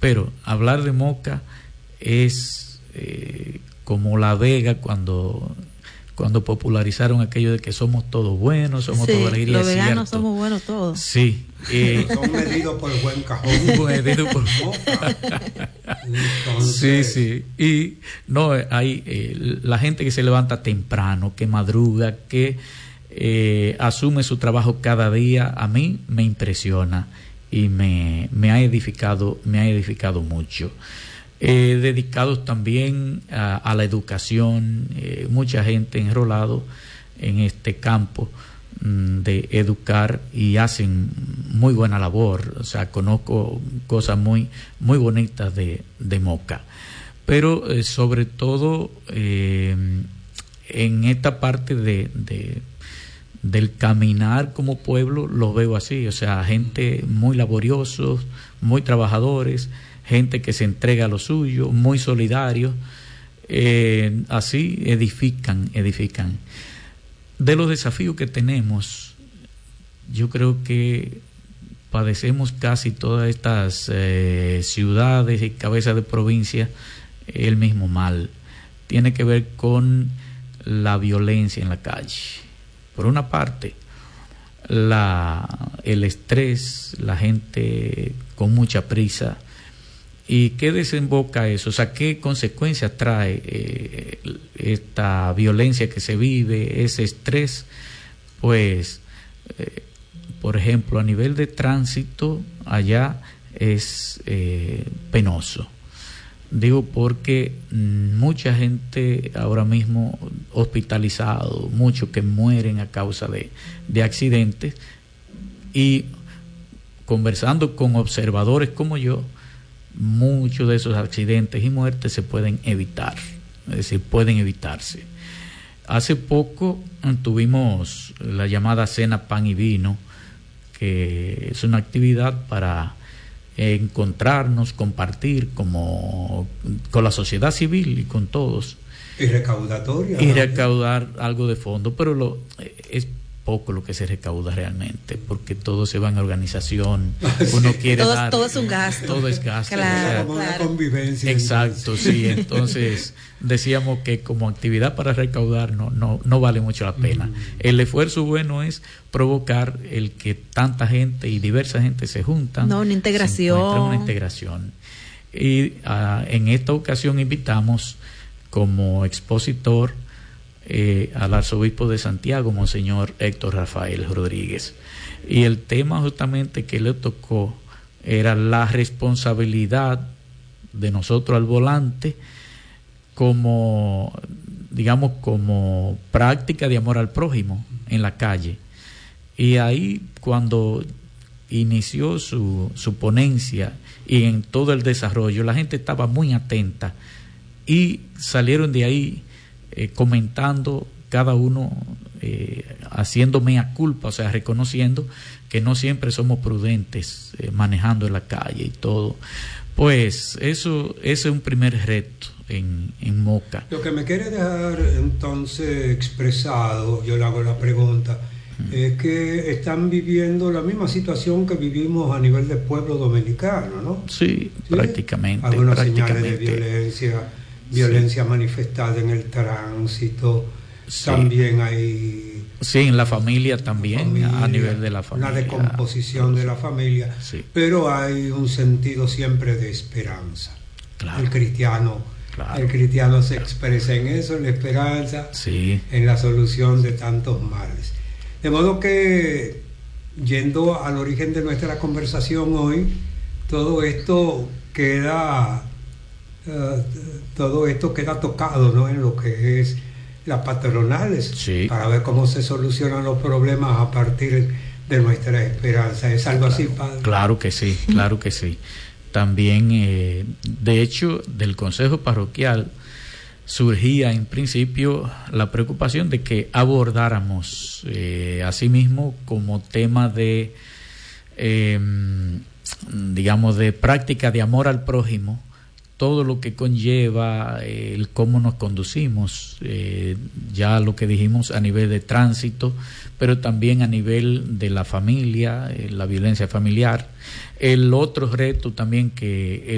pero hablar de Moca es como La Vega cuando popularizaron aquello de que somos todos buenos, somos todos alegría. Los veganos somos buenos todos. Sí. Son medidos por el buen cajón. Medidos por Entonces... Sí. Y no, hay la gente que se levanta temprano, que madruga, que asume su trabajo cada día, a mí me impresiona y me ha edificado mucho. Dedicados también a la educación, mucha gente enrolado en este campo de educar y hacen muy buena labor. O sea, conozco cosas muy bonitas de Moca, pero sobre todo en esta parte del caminar como pueblo lo veo así. O sea, gente muy laboriosos, muy trabajadores, gente que se entrega a lo suyo, muy solidarios, así edifican. De los desafíos que tenemos, yo creo que padecemos casi todas estas ciudades y cabezas de provincia el mismo mal. Tiene que ver con la violencia en la calle. Por una parte, el estrés, la gente con mucha prisa. ¿Y qué desemboca eso? O sea, ¿qué consecuencias trae esta violencia que se vive, ese estrés? Pues, por ejemplo, a nivel de tránsito, allá es penoso. Digo porque mucha gente ahora mismo hospitalizado, muchos que mueren a causa de accidentes, y conversando con observadores como yo, muchos de esos accidentes y muertes se pueden evitar, es decir, pueden evitarse. Hace poco tuvimos la llamada Cena Pan y Vino, que es una actividad para encontrarnos, compartir con la sociedad civil y con todos. Y recaudatoria. Y recaudar algo de fondo, pero es poco lo que se recauda realmente, porque todo se va en organización. Uno quiere dar, todo es un gasto. Todo es gasto. Claro, como una convivencia. Exacto, sí. Entonces decíamos que como actividad para recaudar no vale mucho la pena. El esfuerzo bueno es provocar el que tanta gente y diversa gente se juntan. Una integración. Una integración. Y en esta ocasión invitamos como expositor al arzobispo de Santiago, Monseñor Héctor Rafael Rodríguez, y el tema justamente que le tocó era la responsabilidad de nosotros al volante como práctica de amor al prójimo en la calle. Y ahí, cuando inició su ponencia y en todo el desarrollo, la gente estaba muy atenta y salieron de ahí comentando, cada uno haciendo mea culpa, o sea, reconociendo que no siempre somos prudentes manejando en la calle y todo. Pues eso es un primer reto en Moca. Lo que me quiere dejar entonces expresado, yo le hago la pregunta, es que están viviendo la misma situación que vivimos a nivel de pueblo dominicano, ¿no? Sí, prácticamente. Algunas señales de violencia manifestada en el tránsito, sí. También hay... Sí, en la familia también, a nivel de la familia. Una descomposición de la familia, sí. Pero hay un sentido siempre de esperanza. Claro. El cristiano se expresa en eso, en la esperanza, sí. En la solución de tantos males. De modo que, yendo al origen de nuestra conversación hoy, todo esto queda tocado, ¿no?, en lo que es las patronales, sí. Para ver cómo se solucionan los problemas a partir de nuestra esperanza. ¿Es algo así, padre? Claro que sí, claro que sí. También, de hecho, del Consejo Parroquial surgía en principio la preocupación de que abordáramos asimismo como tema de, de práctica de amor al prójimo, todo lo que conlleva el cómo nos conducimos, ya lo que dijimos a nivel de tránsito, pero también a nivel de la familia, la violencia familiar. El otro reto también que